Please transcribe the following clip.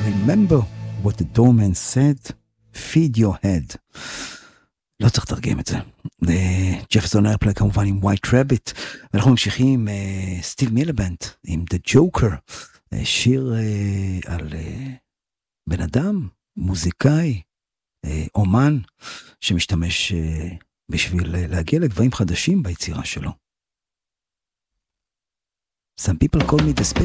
Remember what the doorman said, feed your head. לא צריך לתרגם את זה. ג'פרסון איירפליי כמובן עם White Rabbit, ואנחנו ממשיכים עם סטיב מילבנט, עם The Joker, שיר על בן אדם, מוזיקאי, אומן, שמשתמש בשביל להגיע לגבהים חדשים ביצירה שלו. Some people call me the space.